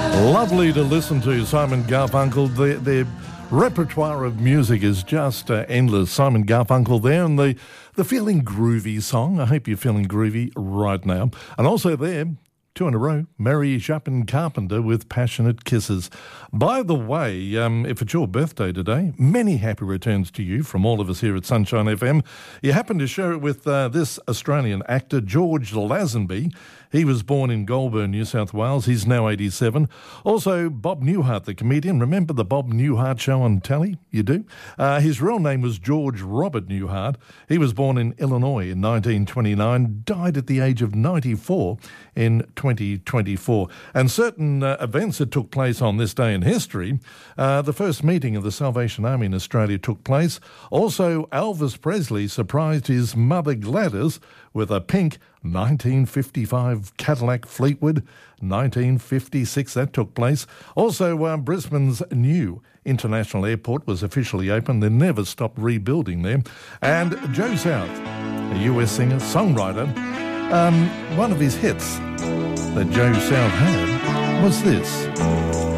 Lovely to listen to Simon Garfunkel. Their repertoire of music is just endless. Simon Garfunkel there, and the Feeling Groovy song. I hope you're feeling groovy right now. And also there, two in a row, Mary Chapin Carpenter with Passionate Kisses. By the way, if it's your birthday today, many happy returns to you from all of us here at Sunshine FM. You happen to share it with this Australian actor, George Lazenby. He was born in Goulburn, New South Wales. He's now 87. Also, Bob Newhart, the comedian. Remember the Bob Newhart show on telly? You do? His real name was George Robert Newhart. He was born in Illinois in 1929, died at the age of 94 in 2024. And certain events that took place on this day in history, the first meeting of the Salvation Army in Australia took place. Also, Elvis Presley surprised his mother Gladys with a pink 1955 Cadillac Fleetwood. 1956 that took place. Also, Brisbane's new international airport was officially opened. They never stopped rebuilding there. And Joe South, a US singer, songwriter, one of his hits that Joe South had was this.